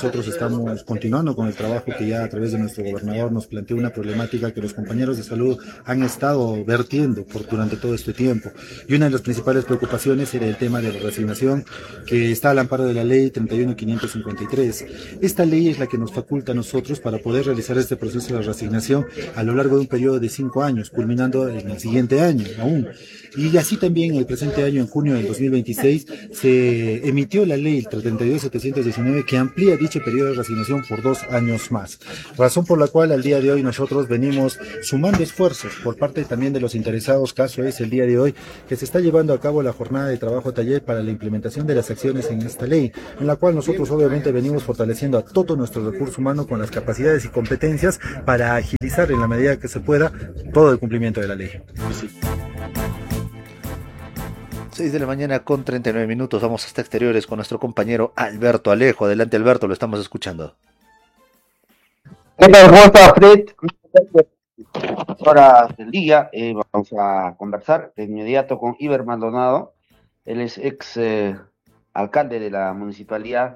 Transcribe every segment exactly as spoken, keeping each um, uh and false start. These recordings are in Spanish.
nosotros estamos continuando con el trabajo que ya a través de nuestro gobernador nos planteó una problemática que los compañeros de salud han estado vertiendo por durante todo este tiempo. Y una de las principales preocupaciones era el tema de la resignación que está al amparo de la ley treinta y uno mil quinientos cincuenta y tres. Esta ley es la que nos faculta a nosotros para poder realizar este proceso de resignación a lo largo de un periodo de cinco años, culminando en el siguiente año aún. Y así también el presente año, en junio del dos mil veintiséis, se emitió la ley treinta y dos mil setecientos diecinueve que amplía dicho periodo de resignación por dos años más. Razón por la cual al día de hoy nosotros venimos sumando esfuerzos por parte también de los interesados. Caso es el día de hoy que se está llevando a cabo la jornada de trabajo taller para la implementación de las acciones en esta ley, en la cual nosotros obviamente venimos fortaleciendo a todo nuestro recurso humano con las capacidades y competencias para agilizar en la medida que se pueda todo el cumplimiento de la ley. Sí. seis de la mañana con treinta y nueve minutos, vamos hasta exteriores con nuestro compañero Alberto Alejo. Adelante, Alberto, lo estamos escuchando. ¿Qué tal? ¿Cómo está, Fred? Horas del día, eh, vamos a conversar de inmediato con Iber Maldonado. Él es ex eh, alcalde de la municipalidad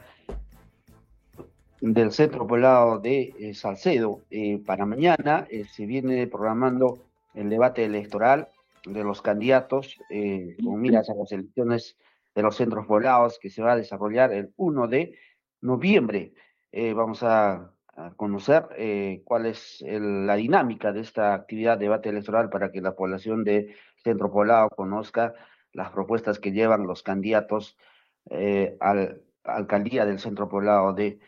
del centro poblado de eh, Salcedo. Eh, para mañana eh, se viene programando el debate electoral de los candidatos eh, con miras a las elecciones de los centros poblados que se va a desarrollar el uno de noviembre. Eh, vamos a, a conocer eh, cuál es el, la dinámica de esta actividad de debate electoral para que la población de centro poblado conozca las propuestas que llevan los candidatos eh, al, a alcaldía del centro poblado de,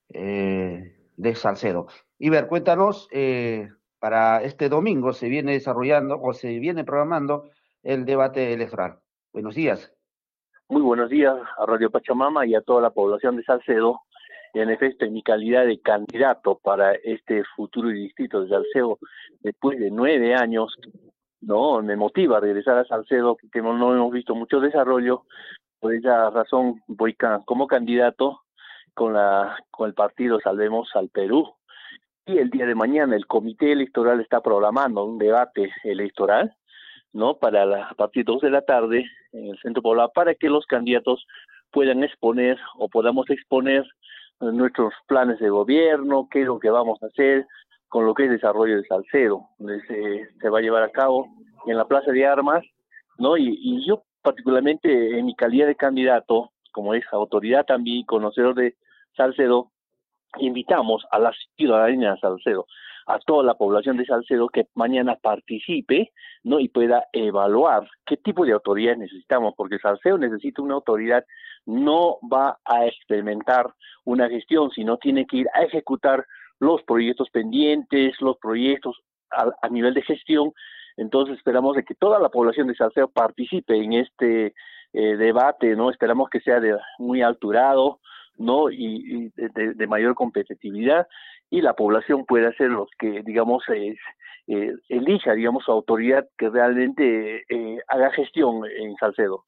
eh, de Salcedo. Iber, cuéntanos, eh, para este domingo se viene desarrollando o se viene programando el debate electoral. Buenos días. Muy buenos días a Radio Pachamama y a toda la población de Salcedo. En efecto, en mi calidad de candidato para este futuro distrito de Salcedo, después de nueve años, no me motiva a regresar a Salcedo, porque no, no hemos visto mucho desarrollo. Por esa razón voy ca como candidato con, la, con el partido Salvemos al Perú. Y el día de mañana el comité electoral está programando un debate electoral, ¿no? Para la, a partir de dos de la tarde en el centro poblado, para que los candidatos puedan exponer o podamos exponer nuestros planes de gobierno, qué es lo que vamos a hacer con lo que es desarrollo de Salcedo. Se, se va a llevar a cabo en la Plaza de Armas, ¿no? Y, y yo particularmente en mi calidad de candidato, como es autoridad también, conocedor de Salcedo, invitamos a la ciudadanía de Salcedo, a toda la población de Salcedo que mañana participe, ¿no? Y pueda evaluar qué tipo de autoridad necesitamos, porque Salcedo necesita una autoridad, no va a experimentar una gestión, sino tiene que ir a ejecutar los proyectos pendientes, los proyectos a, a nivel de gestión. Entonces esperamos de que toda la población de Salcedo participe en este eh, debate, ¿no? Esperamos que sea de muy alturado, ¿no? Y, y de, de mayor competitividad, y la población pueda ser los que, digamos, eh, eh, elija, digamos, su autoridad que realmente eh, haga gestión en Salcedo.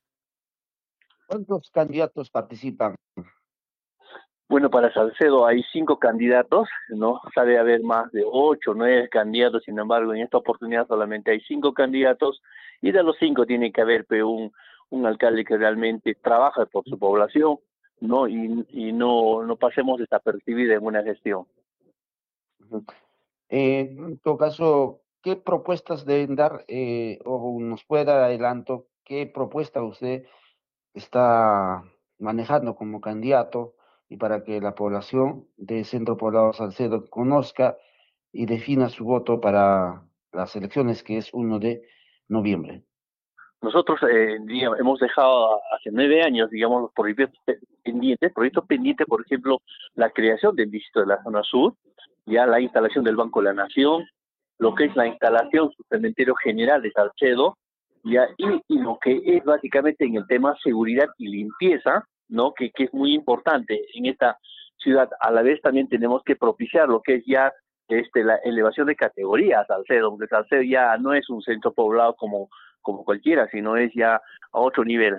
¿Cuántos candidatos participan? Bueno, para Salcedo hay cinco candidatos, ¿no? Sabe haber más de ocho, nueve candidatos, sin embargo, en esta oportunidad solamente hay cinco candidatos, y de los cinco tiene que haber pues, un, un alcalde que realmente trabaja por su población, ¿no? Y, y no, no pasemos desapercibida en una gestión. Eh, en todo caso, ¿qué propuestas deben dar eh, o nos puede dar adelanto? ¿Qué propuesta usted está manejando como candidato y para que la población de Centro Poblado Salcedo conozca y defina su voto para las elecciones que es uno de noviembre? Nosotros eh, digamos, hemos dejado hace nueve años, digamos, los proyectos pendientes, proyectos pendientes, por ejemplo, la creación del distrito de la zona sur, ya la instalación del Banco de la Nación, lo que es la instalación del cementerio general de Salcedo, ya, y, y lo que es básicamente en el tema seguridad y limpieza, ¿no? Que, que es muy importante en esta ciudad. A la vez también tenemos que propiciar lo que es ya este, la elevación de categoría a Salcedo, porque Salcedo ya no es un centro poblado como como cualquiera, sino es ya a otro nivel.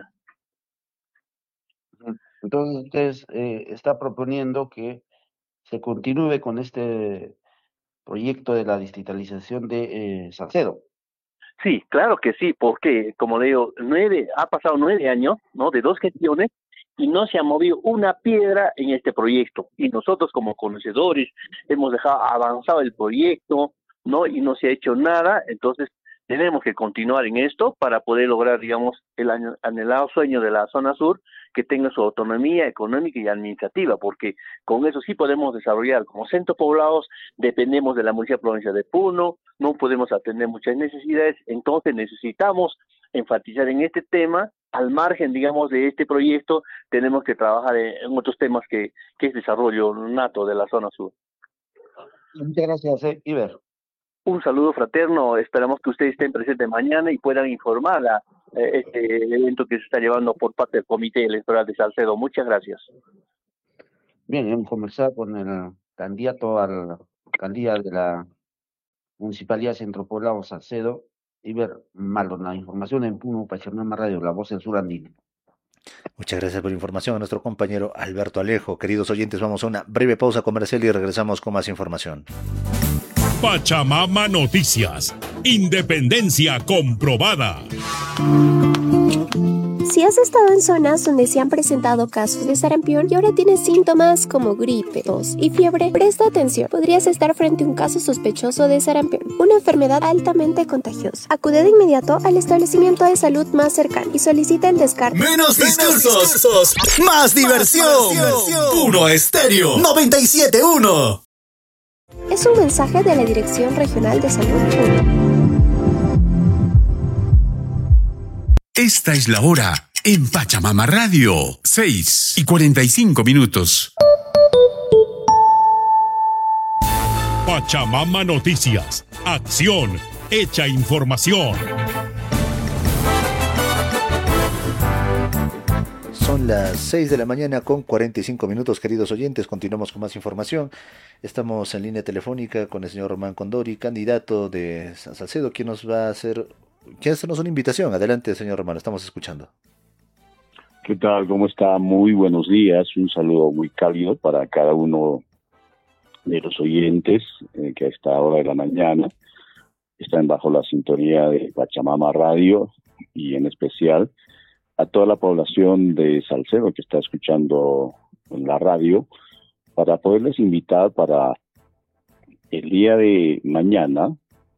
Entonces, usted eh, está proponiendo que se continúe con este proyecto de la digitalización de eh, Salcedo. Sí, claro que sí, porque, como le digo, nueve, ha pasado nueve años, ¿no? De dos gestiones, y no se ha movido una piedra en este proyecto. Y nosotros como conocedores hemos dejado avanzado el proyecto, ¿no? Y no se ha hecho nada, entonces tenemos que continuar en esto para poder lograr, digamos, el anhelado sueño de la zona sur, que tenga su autonomía económica y administrativa, porque con eso sí podemos desarrollar. Como centros poblados dependemos de la Municipalidad Provincia de Puno, no podemos atender muchas necesidades, entonces necesitamos enfatizar en este tema. Al margen, digamos, de este proyecto, tenemos que trabajar en, en otros temas que, que es desarrollo nato de la zona sur. Muchas gracias, eh, Iber. Un saludo fraterno, esperamos que ustedes estén presentes mañana y puedan informar a eh, este evento que se está llevando por parte del Comité Electoral de Salcedo. Muchas gracias. Bien, hemos conversado con el candidato a la alcaldía de la Municipalidad Centro Poblado Salcedo, Iber Malona. Información en Puno, Pachamama Radio, La Voz del Sur Andino. Muchas gracias por la información a nuestro compañero Alberto Alejo. Queridos oyentes, vamos a una breve pausa comercial y regresamos con más información. Pachamama Noticias. Independencia comprobada. Si has estado en zonas donde se han presentado casos de sarampión y ahora tienes síntomas como gripe, tos y fiebre, presta atención. Podrías estar frente a un caso sospechoso de sarampión, una enfermedad altamente contagiosa. Acude de inmediato al establecimiento de salud más cercano y solicita el descarte. Menos discursos, más diversión. Puro Estéreo noventa y siete punto uno. Es un mensaje de la Dirección Regional de Salud Puno. Esta es la hora en Pachamama Radio, seis y cuarenta y cinco minutos. Pachamama Noticias, acción, hecha información. Son las seis de la mañana con cuarenta y cinco minutos, queridos oyentes. Continuamos con más información. Estamos en línea telefónica con el señor Román Condori, candidato de San Salcedo, quien nos va a hacer, quien hacernos una invitación. Adelante, señor Román, estamos escuchando. ¿Qué tal? ¿Cómo está? Muy buenos días. Un saludo muy cálido para cada uno de los oyentes eh, que a esta hora de la mañana están bajo la sintonía de Pachamama Radio, y en especial a toda la población de Salcedo que está escuchando en la radio, para poderles invitar para el día de mañana,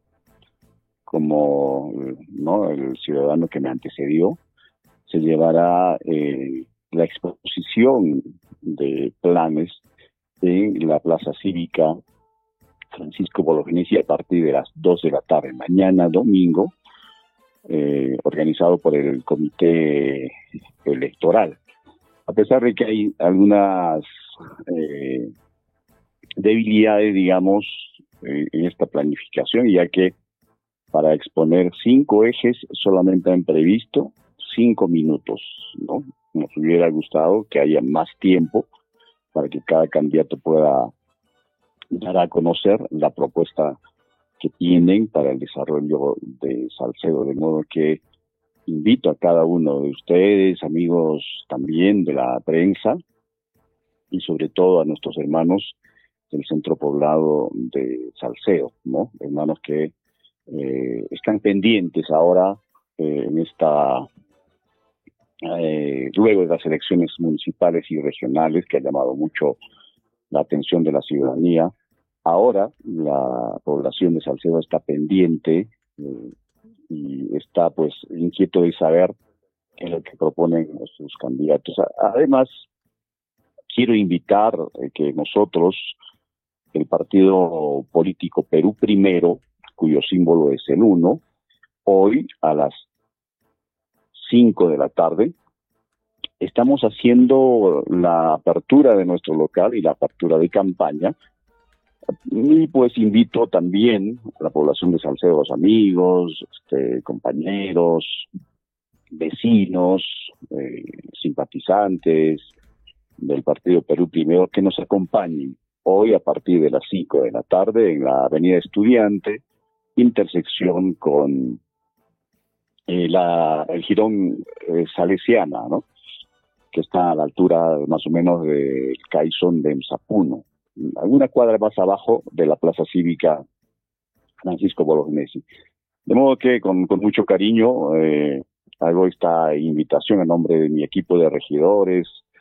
como no el ciudadano que me antecedió, se llevará eh, la exposición de planes en la Plaza Cívica Francisco Bolognesi a partir de las dos de la tarde, mañana domingo, eh, organizado por el Comité Electoral. A pesar de que hay algunas eh, debilidades, digamos, eh, en esta planificación, ya que para exponer cinco ejes solamente han previsto cinco minutos, ¿no? Nos hubiera gustado que haya más tiempo para que cada candidato pueda dar a conocer la propuesta que tienen para el desarrollo de Salcedo, de modo que invito a cada uno de ustedes, amigos también de la prensa, y sobre todo a nuestros hermanos del centro poblado de Salcedo, ¿no? Hermanos que eh, están pendientes ahora eh, en esta eh, luego de las elecciones municipales y regionales, que ha llamado mucho la atención de la ciudadanía. Ahora la población de Salcedo está pendiente eh, y está pues inquieto de saber qué es lo que proponen sus candidatos. Además, quiero invitar eh, que nosotros, el partido político Perú Primero, cuyo símbolo es el uno, hoy a las cinco de la tarde, estamos haciendo la apertura de nuestro local y la apertura de campaña. Y pues invito también a la población de Salcedo, los amigos, este, compañeros, vecinos, eh, simpatizantes del partido Perú Primero, que nos acompañen hoy a partir de las cinco de la tarde en la Avenida Estudiante, intersección con eh, la, el jirón eh, Salesiana, ¿no? Que está a la altura más o menos del Caizón de Emsapuno, alguna cuadra más abajo de la Plaza Cívica Francisco Bolognesi. De modo que con, con mucho cariño eh, hago esta invitación a nombre de mi equipo de regidores,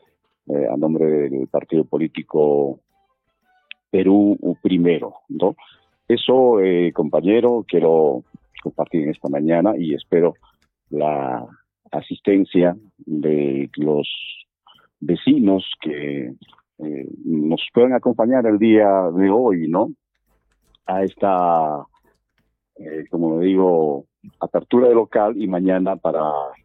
eh, a nombre del partido político Perú Primero, ¿no? Eso, eh, compañero, quiero compartir en esta mañana y espero la asistencia de los vecinos que eh, nos puedan acompañar el día de hoy, ¿no? A esta, eh, como digo, apertura de local y mañana para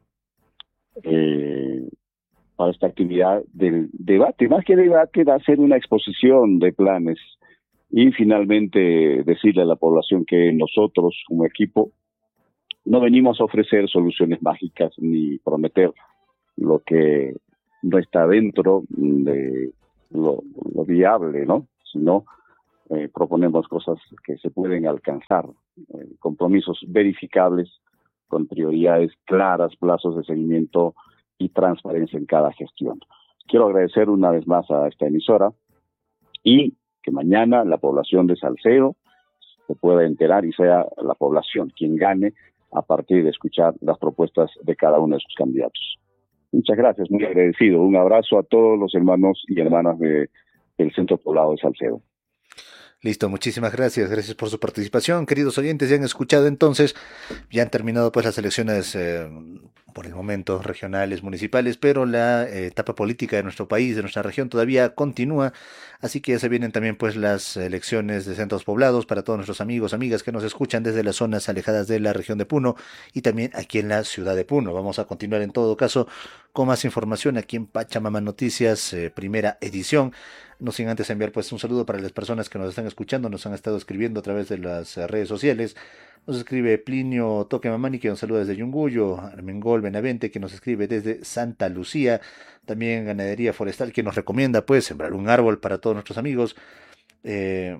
eh, para esta actividad del debate. Más que debate, va a ser una exposición de planes y finalmente decirle a la población que nosotros como equipo no venimos a ofrecer soluciones mágicas ni prometer lo que no está dentro de lo, lo viable, ¿no? Sino eh, proponemos cosas que se pueden alcanzar, eh, compromisos verificables con prioridades claras, plazos de seguimiento y transparencia en cada gestión. Quiero agradecer una vez más a esta emisora y que mañana la población de Salcedo se pueda enterar y sea la población quien gane a partir de escuchar las propuestas de cada uno de sus candidatos. Muchas gracias, muy agradecido. Un abrazo a todos los hermanos y hermanas de, del Centro Poblado de Salcedo. Listo, muchísimas gracias, gracias por su participación. Queridos oyentes, ya han escuchado entonces, ya han terminado pues las elecciones eh, por el momento regionales, municipales, pero la eh, etapa política de nuestro país, de nuestra región todavía continúa, así que ya se vienen también pues las elecciones de centros poblados para todos nuestros amigos, amigas que nos escuchan desde las zonas alejadas de la región de Puno y también aquí en la ciudad de Puno. Vamos a continuar en todo caso con más información aquí en Pachamama Noticias, eh, primera edición. No sin antes enviar pues un saludo para las personas que nos están escuchando, nos han estado escribiendo a través de las redes sociales. Nos escribe Plinio Toque Mamani, que nos saluda desde Yunguyo, Armengol Benavente, que nos escribe desde Santa Lucía, también Ganadería Forestal, que nos recomienda pues sembrar un árbol para todos nuestros amigos. Eh,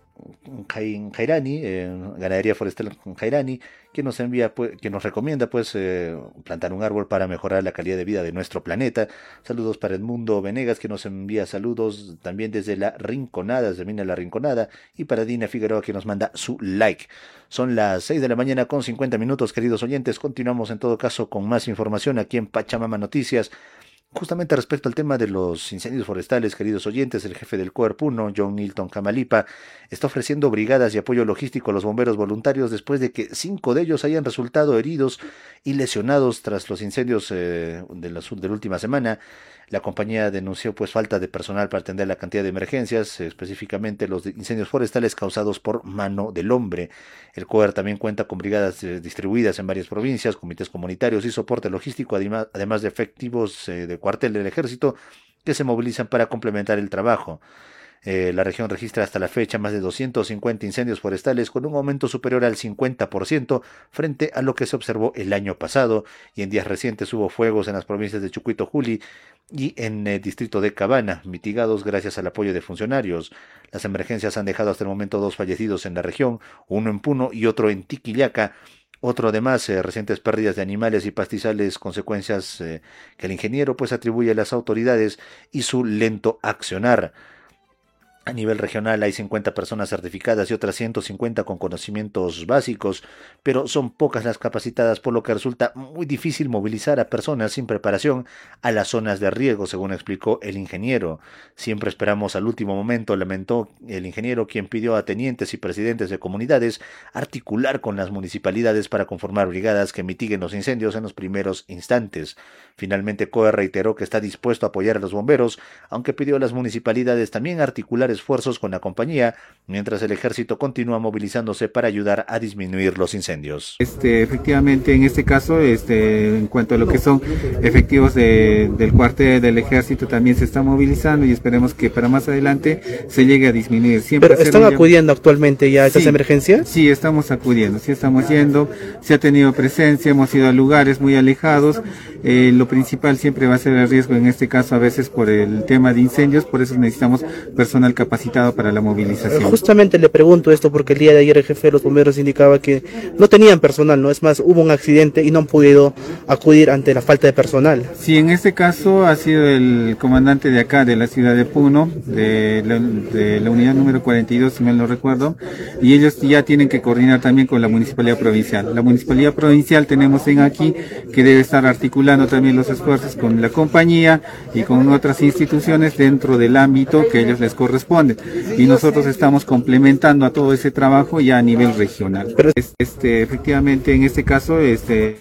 Jairani, eh, Ganadería Forestal Jairani, que nos envía, pues, que nos recomienda pues eh, plantar un árbol para mejorar la calidad de vida de nuestro planeta. Saludos para Edmundo Venegas, que nos envía saludos también desde La Rinconada, desde Mina La Rinconada, y para Dina Figueroa, que nos manda su like. Son las seis de la mañana con cincuenta minutos, queridos oyentes. Continuamos en todo caso con más información aquí en Pachamama Noticias. Justamente respecto al tema de los incendios forestales, queridos oyentes, el jefe del C O E R Puno, John Nilton Camalipa, está ofreciendo brigadas y apoyo logístico a los bomberos voluntarios después de que cinco de ellos hayan resultado heridos y lesionados tras los incendios eh, de, la, de la última semana. La compañía denunció pues falta de personal para atender la cantidad de emergencias, específicamente los incendios forestales causados por mano del hombre. El C O E R también cuenta con brigadas eh, distribuidas en varias provincias, comités comunitarios y soporte logístico, además, además de efectivos eh, de cuartel del ejército que se movilizan para complementar el trabajo. Eh, la región registra hasta la fecha más de doscientos cincuenta incendios forestales con un aumento superior al cincuenta por ciento frente a lo que se observó el año pasado, y en días recientes hubo fuegos en las provincias de Chucuito, Juli y en el distrito de Cabana, mitigados gracias al apoyo de funcionarios. Las emergencias han dejado hasta el momento dos fallecidos en la región, uno en Puno y otro en Tiquillaca. Otro además, eh, recientes pérdidas de animales y pastizales, consecuencias eh, que el ingeniero pues atribuye a las autoridades y su lento accionar. A nivel regional hay cincuenta personas certificadas y otras ciento cincuenta con conocimientos básicos, pero son pocas las capacitadas, por lo que resulta muy difícil movilizar a personas sin preparación a las zonas de riesgo, según explicó el ingeniero. Siempre esperamos al último momento, lamentó el ingeniero, quien pidió a tenientes y presidentes de comunidades articular con las municipalidades para conformar brigadas que mitiguen los incendios en los primeros instantes. Finalmente, C O E reiteró que está dispuesto a apoyar a los bomberos, aunque pidió a las municipalidades también articular esfuerzos con la compañía, mientras el ejército continúa movilizándose para ayudar a disminuir los incendios. Este, efectivamente, en este caso, este, en cuanto a lo que son efectivos de, del cuartel del ejército, también se está movilizando y esperemos que para más adelante se llegue a disminuir. Siempre ¿Pero están acudiendo ya... actualmente ya a estas sí, emergencias? Sí, estamos acudiendo, sí estamos yendo, se ha tenido presencia, hemos ido a lugares muy alejados. Eh, lo principal siempre va a ser el riesgo, en este caso a veces por el tema de incendios, por eso necesitamos personal capacitado capacitado para la movilización. Justamente le pregunto esto porque el día de ayer el jefe de los bomberos indicaba que no tenían personal, ¿no? Es más, hubo un accidente y no han podido acudir ante la falta de personal. Sí, en este caso ha sido el comandante de acá, de la ciudad de Puno, de la, de la unidad número cuarenta y dos, si mal no recuerdo, y ellos ya tienen que coordinar también con la municipalidad provincial. La municipalidad provincial tenemos en aquí que debe estar articulando también los esfuerzos con la compañía y con otras instituciones dentro del ámbito que a ellos les corresponde. Y nosotros estamos complementando a todo ese trabajo ya a nivel regional. Pero este, efectivamente, en este caso, este...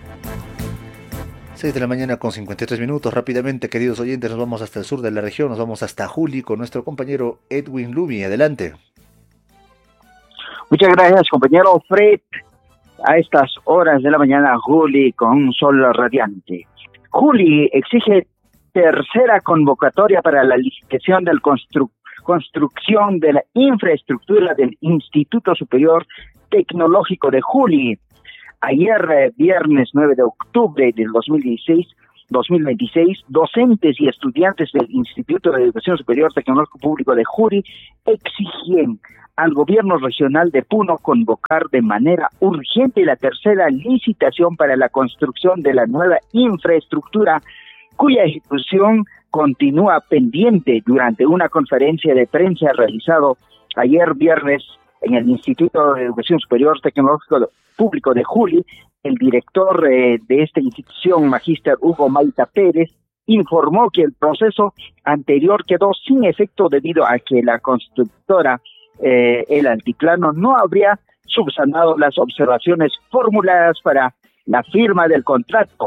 seis de la mañana con cincuenta y tres minutos. Rápidamente, queridos oyentes, nos vamos hasta el sur de la región, nos vamos hasta Juli con nuestro compañero Edwin Lumi. Adelante. Muchas gracias, compañero Fred. A estas horas de la mañana, Juli con un sol radiante. Juli exige tercera convocatoria para la licitación de la constru construcción de la infraestructura del Instituto Superior Tecnológico de Juli. Ayer, eh, viernes nueve de octubre del dos mil dieciséis, dos mil veintiséis, docentes y estudiantes del Instituto de Educación Superior Tecnológico Público de Juli exigían al gobierno regional de Puno convocar de manera urgente la tercera licitación para la construcción de la nueva infraestructura, cuya ejecución continúa pendiente. Durante una conferencia de prensa realizado ayer viernes en el Instituto de Educación Superior Tecnológico Público de Juli, el director eh, de esta institución, magíster Hugo Maita Pérez, informó que el proceso anterior quedó sin efecto debido a que la constructora, eh, el Altiplano, no habría subsanado las observaciones formuladas para la firma del contrato.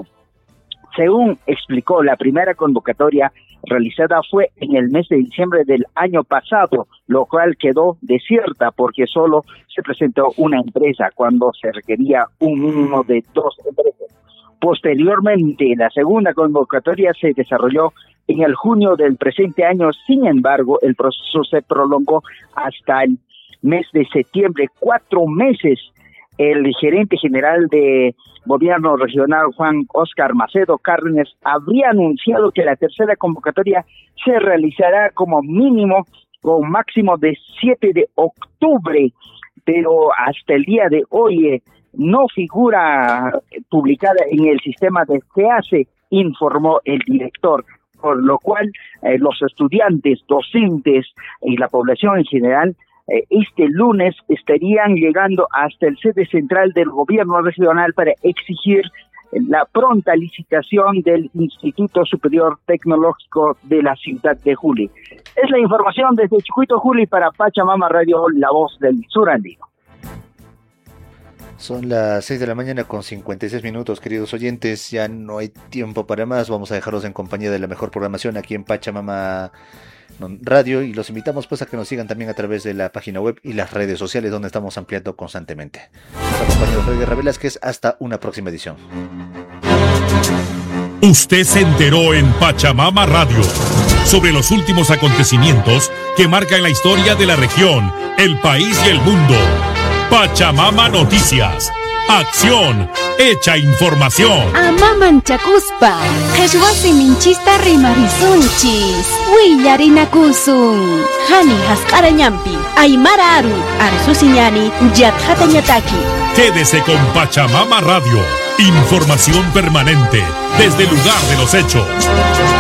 Según explicó, la primera convocatoria realizada fue en el mes de diciembre del año pasado, lo cual quedó desierta porque solo se presentó una empresa cuando se requería un mínimo de dos empresas. Posteriormente, la segunda convocatoria se desarrolló en el junio del presente año. Sin embargo, el proceso se prolongó hasta el mes de septiembre, cuatro meses. El gerente general de Gobierno Regional, Juan Oscar Macedo Cárdenas, habría anunciado que la tercera convocatoria se realizará como mínimo con máximo de siete de octubre, pero hasta el día de hoy eh, no figura publicada en el sistema de FEACE, informó el director, por lo cual eh, los estudiantes, docentes y la población en general Eh, este lunes estarían llegando hasta el sede central del gobierno regional para exigir la pronta licitación del Instituto Superior Tecnológico de la ciudad de Juli. Es la información desde Chicuito, Juli, para Pachamama Radio, la voz del sur andino. Son las seis de la mañana con cincuenta y seis minutos, queridos oyentes. Ya no hay tiempo para más. Vamos a dejarlos en compañía de la mejor programación aquí en Pachamama Radio, y los invitamos pues a que nos sigan también a través de la página web y las redes sociales, donde estamos ampliando constantemente. Nuestro compañero Freddy Guerra Velázquez, hasta una próxima edición. Usted se enteró en Pachamama Radio sobre los últimos acontecimientos que marcan la historia de la región, el país y el mundo. Pachamama Noticias. Acción hecha información. Amaman chakuspa, Jeshwasi minchista rimarizunchis, Willarinakusun, Hani Haskarañampi, Aymara Aru, Arsusiñani, Yatjatañataki. Quédese con Pachamama Radio. Información permanente desde el lugar de los hechos.